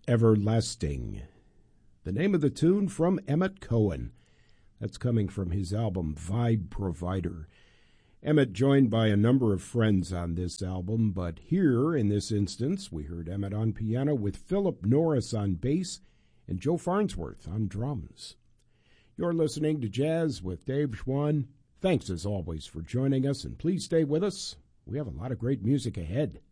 Everlasting. The name of the tune from Emmett Cohen. That's coming from his album Vibe Provider. Emmett joined by a number of friends on this album, but here in this instance we heard Emmett on piano with Philip Norris on bass and Joe Farnsworth on drums. You're listening to Jazz with Dave Schwann. Thanks as always for joining us, and please stay with us. We have a lot of great music ahead.